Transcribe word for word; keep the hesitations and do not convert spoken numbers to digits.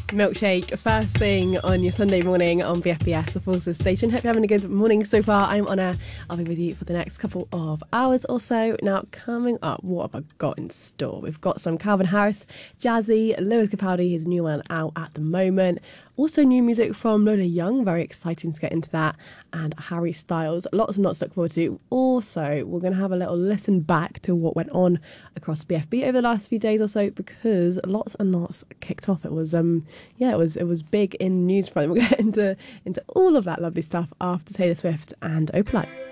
Milkshake, first thing on your Sunday morning on B F B S, the Forces station. Hope you're having a good morning so far. I'm Honor. I'll be with you for the next couple of hours or so. Now, coming up, what have I got in store? We've got some Calvin Harris, Jazzy, Lewis Capaldi, his new one out at the moment. Also new music from Lola Young, very exciting to get into that, and Harry Styles. Lots and lots to look forward to. Also, we're going to have a little listen back to what went on across B F B over the last few days or so, because lots and lots kicked off. It was, um, yeah, it was it was big in news front. We'll get into, into all of that lovely stuff after Taylor Swift and Opalite.